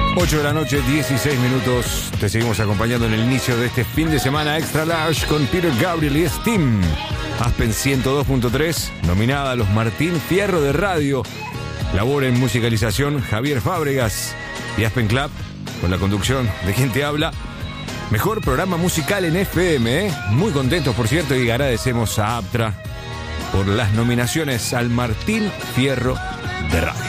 8 de la noche, 16 minutos. Te seguimos acompañando en el inicio de este fin de semana extra large con Peter Gabriel y Steam. Aspen 102.3, nominada a los Martín Fierro de Radio. Labor en musicalización Javier Fábregas. Y Aspen Club, con la conducción de quien te habla. Mejor programa musical en FM, ¿eh? Muy contentos, por cierto, y agradecemos a Aptra por las nominaciones al Martín Fierro de Radio.